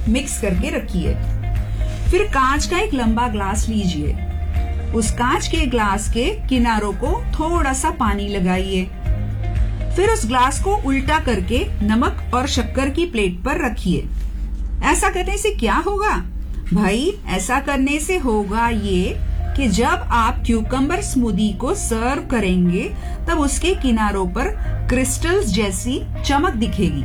Mix करके रखिए। फिर कांच का एक लंबा ग्लास लीजिए। उस कांच के ग्लास के किनारों को थोड़ा सा पानी लगाइए। फिर उस ग्लास को उल्टा करके नमक और शक्कर की प्लेट पर रखिए। ऐसा करने से क्या होगा भाई? ऐसा करने से होगा ये कि जब आप क्यूकम्बर स्मूदी को सर्व करेंगे तब उसके किनारों पर क्रिस्टल्स जैसी चमक दिखेगी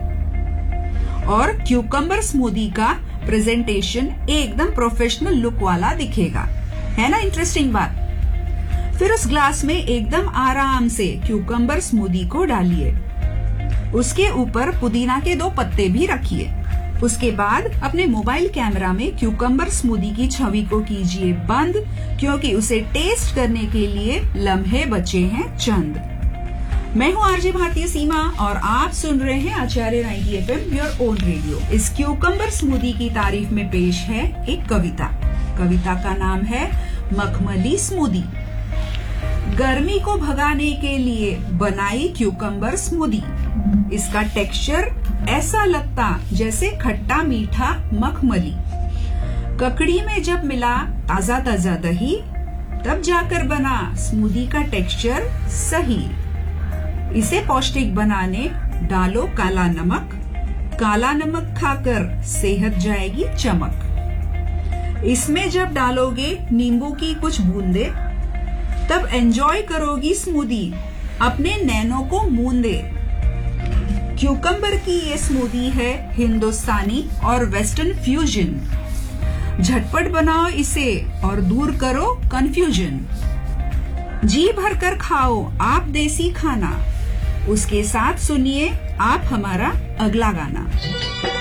और क्यूकम्बर स्मूदी का प्रेजेंटेशन एकदम प्रोफेशनल लुक वाला दिखेगा। है ना इंटरेस्टिंग बात? फिर उस ग्लास में एकदम आराम से क्यूकम्बर स्मूदी को डालिए। उसके ऊपर पुदीना के 2 पत्ते भी रखिए। उसके बाद अपने मोबाइल कैमरा में क्यूकम्बर स्मूदी की छवि को कीजिए बंद, क्योंकि उसे टेस्ट करने के लिए लम्हे बचे हैं चंद। मैं हूँ आरजे भारतीय सीमा और आप सुन रहे हैं आचार्य 90 FM योर ओन रेडियो। इस क्यूकम्बर स्मूदी की तारीफ में पेश है एक कविता। कविता का नाम है मखमली स्मूदी। गर्मी को भगाने के लिए बनाई क्यूकम्बर स्मूदी। इसका टेक्सचर ऐसा लगता जैसे खट्टा मीठा मखमली। ककड़ी में जब मिला ताजा ताजा दही, तब जाकर बना स्मूदी का टेक्सचर सही। इसे पौष्टिक बनाने डालो काला नमक। काला नमक खाकर सेहत जाएगी चमक। इसमें जब डालोगे नींबू की कुछ बूंदे, तब एंजॉय करोगी स्मूदी अपने नैनों को मूंदे। क्यूकम्बर की ये स्मूदी है हिंदुस्तानी और वेस्टर्न फ्यूजन। झटपट बनाओ इसे और दूर करो कंफ्यूजन। जी भरकर खाओ आप देसी खाना। उसके साथ सुनिए आप हमारा अगला गाना।